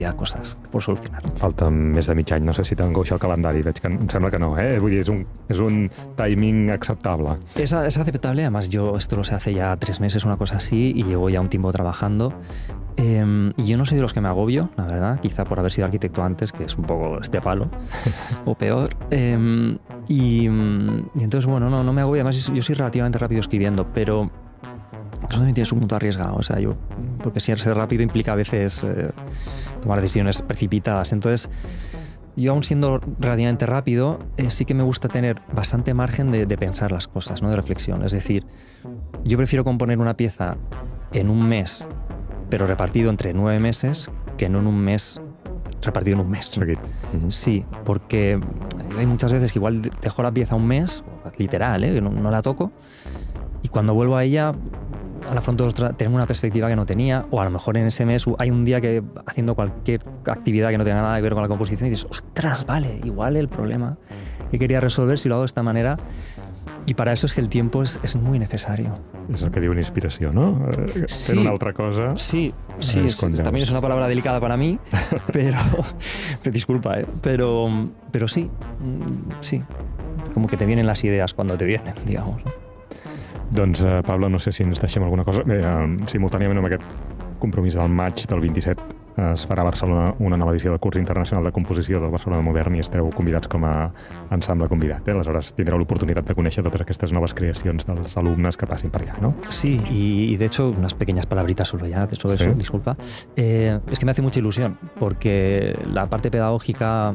hi ha coses per solucionar. Falta més de mig any, no sé si t'angoixa el calendari, veig que em sembla que no, Vull dir, és un timing acceptable. Es aceptable, además esto lo sé hace ya 3 meses, una cosa así, y llevo ya un tiempo trabajando. Y yo no soy de los que me agobio, la verdad, quizá por haber sido arquitecto antes, que es un poco este palo, o peor. Y entonces, bueno, no me agobio, además yo soy relativamente rápido escribiendo, pero eso también tiene su punto arriesgado, o sea, porque ser rápido implica a veces tomar decisiones precipitadas, entonces yo aún siendo relativamente rápido, sí que me gusta tener bastante margen de pensar las cosas, ¿no? De reflexión, es decir, yo prefiero componer una pieza en un mes, pero repartido entre 9 meses, que no en un mes repartido en un mes. Sí, porque hay muchas veces que igual dejo la pieza un mes, literal, que no la toco, y cuando vuelvo a ella, a la afronto tengo una perspectiva que no tenía, o a lo mejor en ese mes hay un día que haciendo cualquier actividad que no tenga nada que ver con la composición y dices, ostras, vale, igual el problema que quería resolver si lo hago de esta manera. Y para eso es que el tiempo es muy necesario. És el que diu una inspiració, no? Sí, Fent una altra cosa... Sí, también es una palabra delicada para mí, pero disculpa, pero sí, como que te vienen las ideas cuando te vienen, digamos, ¿no? Doncs, Pablo, no sé si ens deixem alguna cosa. Bé, simultàniament amb aquest compromís del maig del 27 es farà a Barcelona una nova edició del curs internacional de composició del Barcelona Modern i esteu convidats com a ensemble convidat. Aleshores tindreu l'oportunitat de conèixer totes aquestes noves creacions dels alumnes que passin per allà, ¿no? Sí, y de hecho unas pequeñas palabritas solo ya sobre eso, disculpa. Es que me hace mucha ilusión porque la parte pedagógica